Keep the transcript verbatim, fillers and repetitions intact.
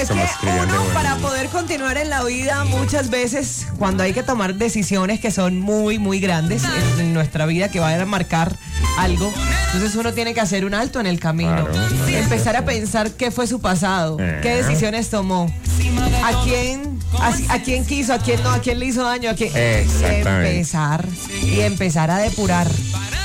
Es que uno, para poder continuar en la vida, muchas veces cuando hay que tomar decisiones que son muy, muy grandes en, en nuestra vida, que van a marcar algo, entonces uno tiene que hacer un alto en el camino, Claro. empezar a pensar qué fue su pasado, Eh. qué decisiones tomó, a quién, a, a quién quiso, a quién no, a quién le hizo daño, a quién, y Exactamente. empezar, y empezar a depurar.